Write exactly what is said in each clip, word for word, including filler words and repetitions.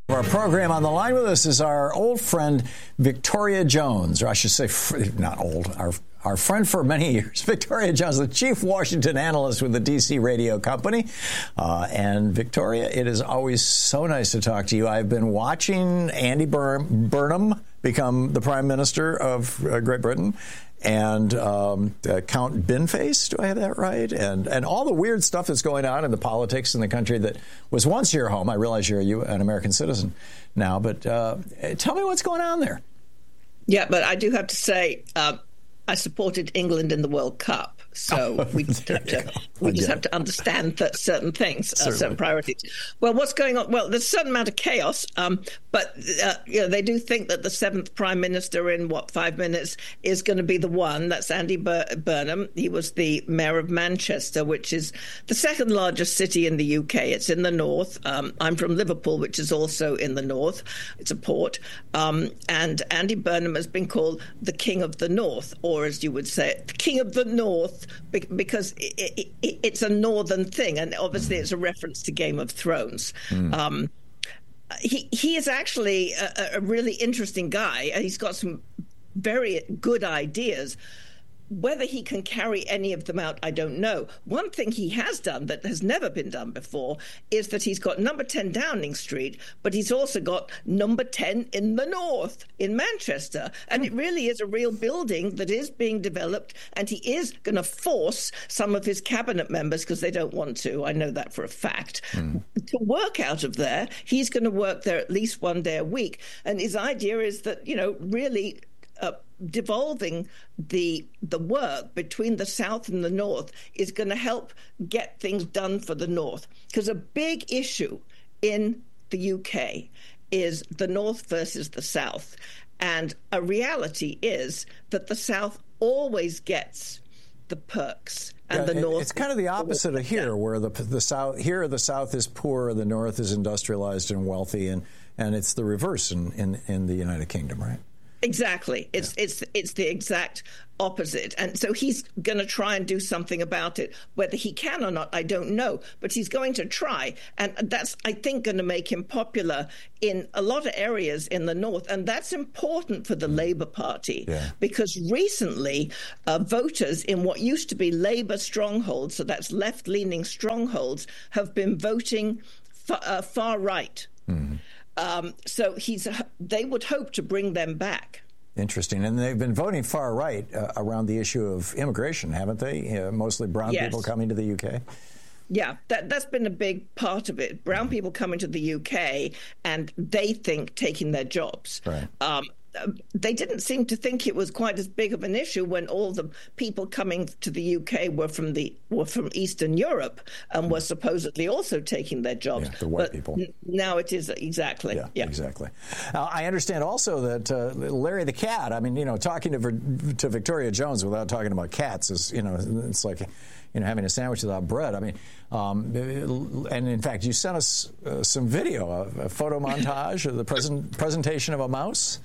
Our program. On the line with us is our old friend Victoria Jones, or I should say, not old, our our friend for many years, Victoria Jones, the chief Washington analyst with the D C radio company. Uh, and Victoria, it is always so nice to talk to you. I've been watching Andy Bur- Burnham become the prime minister of uh, Great Britain. And um, uh, Count Binface, do I have that right? And and all the weird stuff that's going on in the politics in the country that was once your home. I realize you're a, an American citizen now, but uh, tell me what's going on there. Yeah, but I do have to say, uh, I supported England in the World Cup. So we just have to we just have to understand that certain things, uh, certain priorities. Well, what's going on? Well, there's a certain amount of chaos, um, but uh, you know, they do think that the seventh prime minister in what five minutes is going to be the one. That's Andy Bur- Burnham. He was the mayor of Manchester, which is the second largest city in the U K. It's in the north. Um, I'm from Liverpool, which is also in the north. It's a port, um, and Andy Burnham has been called the King of the North, or as you would say, the King of the North. Because it, it, it's a northern thing, and obviously it's a reference to Game of Thrones. Mm. Um, he he is actually a, a really interesting guy, and he's got some very good ideas. Whether he can carry any of them out, I don't know. One thing he has done that has never been done before is that he's got number ten Downing Street, but he's also got number ten in the north, in Manchester. And it really is a real building that is being developed, and he is going to force some of his cabinet members, because they don't want to, I know that for a fact, mm. to work out of there. He's going to work there at least one day a week. And his idea is that, you know, really... Uh, devolving the the work between the South and the North is going to help get things done for the North. Because a big issue in the U K is the North versus the South. And a reality is that the South always gets the perks. And yeah, the North it's kind of the opposite of here, where the the South here the South is poor, the North is industrialized and wealthy, and, and it's the reverse in, in, in the United Kingdom, right? Exactly. It's yeah. it's it's the exact opposite. And so he's going to try and do something about it. Whether he can or not, I don't know. But he's going to try. And that's, I think, going to make him popular in a lot of areas in the North. And that's important for the mm. Labour Party. Yeah. Because recently, uh, voters in what used to be Labour strongholds, so that's left-leaning strongholds, have been voting fa- uh, far right. Mm. Um, so he's. They would hope to bring them back. Interesting. And they've been voting far right uh, around the issue of immigration, haven't they? Uh, mostly brown yes. people coming to the U K. Yeah, that, that's been a big part of it. Brown mm-hmm. people coming to the U K, and they think taking their jobs. Right. Um, they didn't seem to think it was quite as big of an issue when all the people coming to the U K were from the were from Eastern Europe and were supposedly also taking their jobs. Yeah, the white but people. N- now it is exactly. Yeah, yeah. exactly. Uh, I understand also that uh, Larry the cat. I mean, you know, talking to to Victoria Jones without talking about cats is, you know, it's like, you know, having a sandwich without bread. I mean, um, and in fact, you sent us uh, some video, a, a photo montage of the present presentation of a mouse.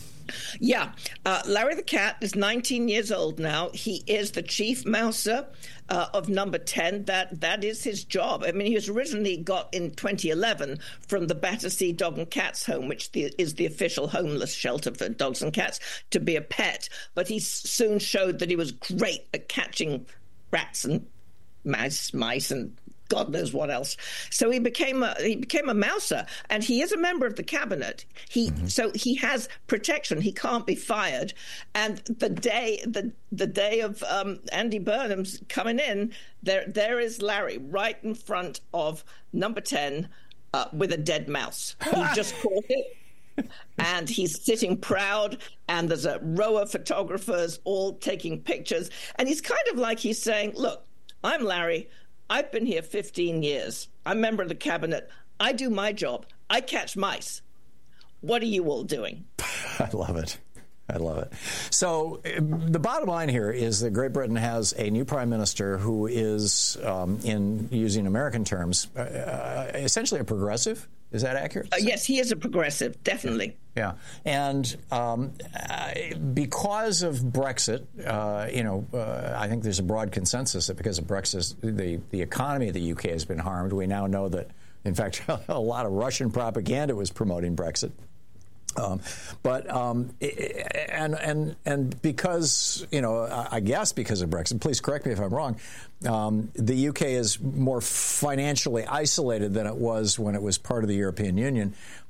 Yeah. Uh, Larry the cat is nineteen years old now. He is the chief mouser uh, of number ten. That That is his job. I mean, he was originally got in twenty eleven from the Battersea Dog and Cats Home, which the, is the official homeless shelter for dogs and cats, to be a pet. But he soon showed that he was great at catching rats and mice, mice and God knows what else. So he became a he became a mouser, and he is a member of the cabinet. He mm-hmm. so he has protection. He can't be fired. And the day the the day of um, Andy Burnham's coming in, there there is Larry right in front of number ten uh, with a dead mouse. He just caught it. And he's sitting proud, and there's a row of photographers all taking pictures. And he's kind of like he's saying, look, I'm Larry. I've been here fifteen years. I'm a member of the cabinet. I do my job. I catch mice. What are you all doing? I love it. I love it. So uh, the bottom line here is that Great Britain has a new prime minister who is, um, in using American terms, uh, essentially a progressive. Is that accurate? Uh, yes, he is a progressive, definitely. Yeah. And um, uh, because of Brexit, uh, you know, uh, I think there's a broad consensus that because of Brexit, the, the economy of the U K has been harmed. We now know that In fact, a lot of Russian propaganda was promoting Brexit. Um, but um, and and and because you know, I guess because of Brexit, please correct me if I'm wrong. Um, the U K is more financially isolated than it was when it was part of the European Union.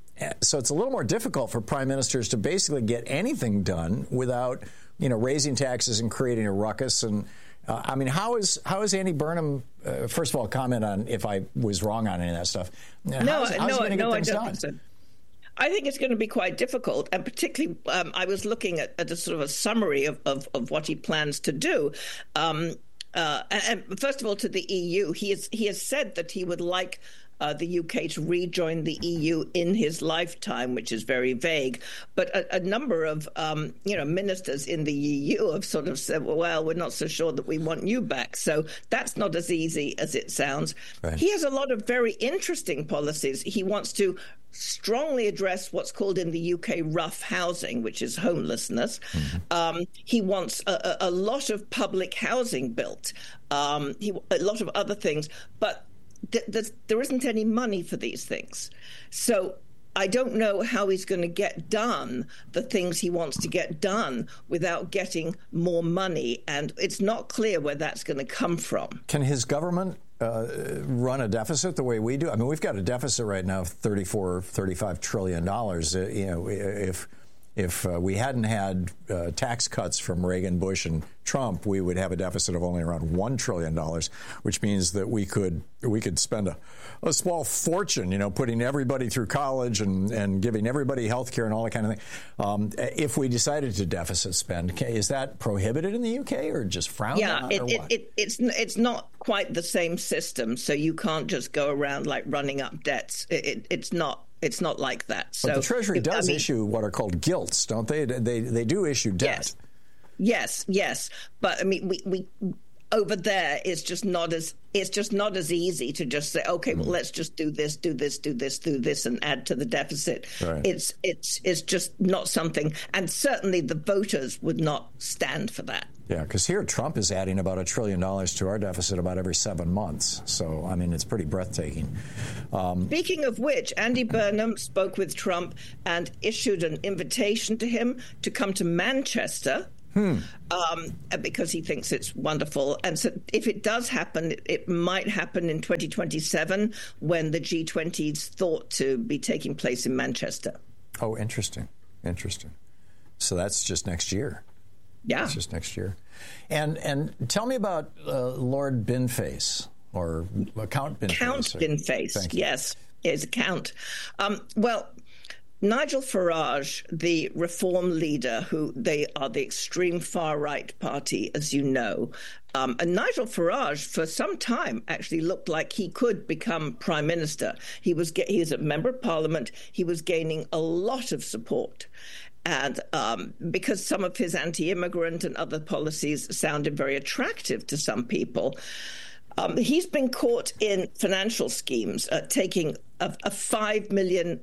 So it's a little more difficult for prime ministers to basically get anything done without, you know, raising taxes and creating a ruckus. And uh, I mean, how is how is Andy Burnham? Uh, first of all, comment on if I was wrong on any of that stuff. No, how's, how's no, he no, I get don't done? think so. I think it's going to be quite difficult, and particularly, um, I was looking at, at a sort of a summary of, of, of what he plans to do. Um, uh, and, and first of all, to the E U, he has he has said that he would like uh, the U K to rejoin the E U in his lifetime, which is very vague. But a, a number of um, you know ministers in the E U have sort of said, well, we're not so sure that we want you back. So that's not as easy as it sounds. Right. He has a lot of very interesting policies. He wants to strongly address what's called in the U K rough housing, which is homelessness. Mm-hmm. Um, he wants a, a lot of public housing built, um, he, a lot of other things, but th- there isn't any money for these things. So I don't know how he's going to get done the things he wants to get done without getting more money. And it's not clear where that's going to come from. Can his government uh, run a deficit the way we do? I mean, we've got a deficit right now of thirty-four, thirty-five trillion dollars. Uh, you know, if If uh, we hadn't had uh, tax cuts from Reagan, Bush, and Trump, we would have a deficit of only around one trillion dollars, which means that we could we could spend a, a small fortune, you know, putting everybody through college and, and giving everybody health care and all that kind of thing. Um, if we decided to deficit spend, is that prohibited in the U K or just frowned yeah, on? Yeah, it, it, it, it's, it's not quite the same system, so you can't just go around like running up debts. It, it, it's not. It's not like that. So, but the Treasury does I mean, issue what are called gilts, don't they? They they do issue debt. Yes, yes, yes. But I mean, we, we over there is just not as it's just not as easy to just say, okay, well, mm. let's just do this, do this, do this, do this, and add to the deficit. Right. It's it's it's just not something, and certainly the voters would not stand for that. Yeah, because here Trump is adding about a trillion dollars to our deficit about every seven months. So, I mean, it's pretty breathtaking. Um, Speaking of which, Andy Burnham spoke with Trump and issued an invitation to him to come to Manchester. Hmm. Um, because he thinks it's wonderful. And so if it does happen, it, it might happen in twenty twenty-seven when the G twenty is thought to be taking place in Manchester. Oh, interesting. Interesting. So that's just next year. Yeah. It's just next year. And and tell me about uh, Lord Binface, or Count Binface. Count Binface, yes, is a count. Um, well, Nigel Farage, the Reform leader, who they are the extreme far-right party, as you know, um, and Nigel Farage, for some time, actually looked like he could become prime minister. He was he was a member of parliament. He was gaining a lot of support. And um, because some of his anti-immigrant and other policies sounded very attractive to some people, um, he's been caught in financial schemes, uh, taking a, a five million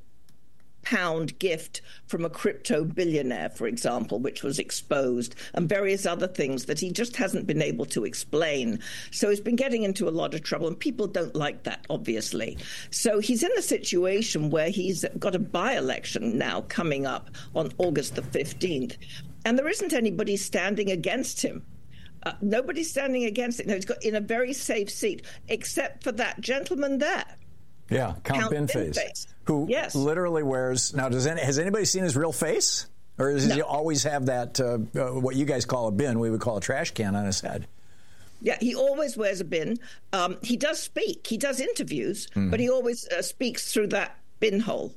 pound gift from a crypto billionaire, for example, which was exposed, and various other things that he just hasn't been able to explain. So he's been getting into a lot of trouble, and people don't like that, obviously. So he's in a situation where he's got a by-election now coming up on August the fifteenth, and there isn't anybody standing against him. Uh, nobody's standing against it. No, he's got in a very safe seat, except for that gentleman there. Yeah, Count, Count Binface, Binface, who yes. literally wears. Now, does any, has anybody seen his real face, or does no. he always have that uh, uh, what you guys call a bin, we would call a trash can on his head? Yeah, he always wears a bin. Um, he does speak. He does interviews, mm. but he always uh, speaks through that bin hole.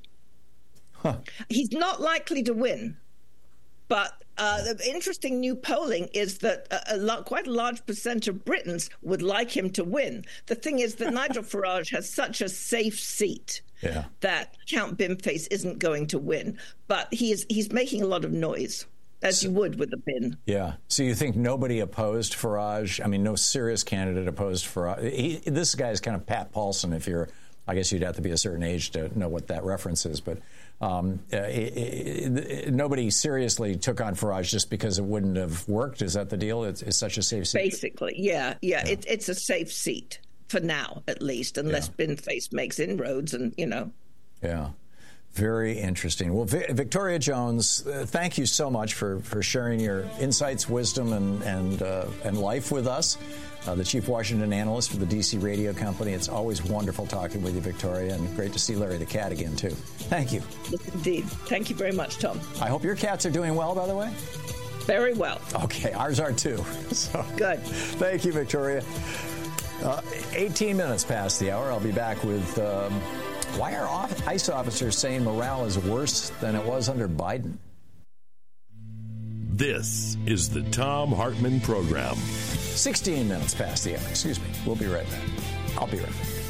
Huh. He's not likely to win. But uh, the interesting new polling is that a, a lot, quite a large percent of Britons would like him to win. The thing is that Nigel Farage has such a safe seat yeah. that Count Binface isn't going to win. But he is, he's making a lot of noise, as so, you would with a bin. Yeah. So you think nobody opposed Farage? I mean, no serious candidate opposed Farage. He, this guy is kind of Pat Paulson, if you're, I guess you'd have to be a certain age to know what that reference is. But um, uh, it, it, nobody seriously took on Farage just because it wouldn't have worked. Is that the deal? It's, it's such a safe seat? Basically, yeah. Yeah, yeah. It, it's a safe seat. for now, at least, unless Yeah. Binface makes inroads and, you know. Yeah. Very interesting. Well, v- Victoria Jones, uh, thank you so much for, for sharing your insights, wisdom, and and uh, and life with us. Uh, the Chief Washington Analyst for the D C Radio Company. It's always wonderful talking with you, Victoria, and great to see Larry the cat again, too. Thank you. Yes, indeed. Thank you very much, Tom. I hope your cats are doing well, by the way. Very well. Okay, ours are, too. So, good. Thank you, Victoria. Uh, eighteen minutes past the hour. I'll be back with... Um, Why are ICE officers saying morale is worse than it was under Biden? This is the Thom Hartmann Program. sixteen minutes past the hour. Excuse me. We'll be right back. I'll be right back.